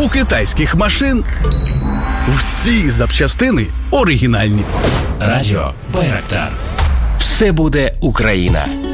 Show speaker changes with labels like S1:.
S1: У китайських машин всі запчастини оригінальні.
S2: Радіо Байрактар. Все буде Україна.